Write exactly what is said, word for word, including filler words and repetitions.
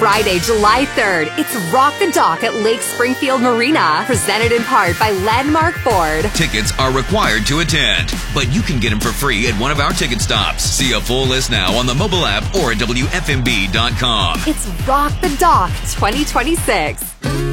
Friday, July third, it's Rock the Dock at Lake Springfield Marina, presented in part by Landmark Ford. Tickets are required to attend, but you can get them for free at one of our ticket stops. See a full list now on the mobile app or at W F M B dot com. It's Rock the Dock twenty twenty-six.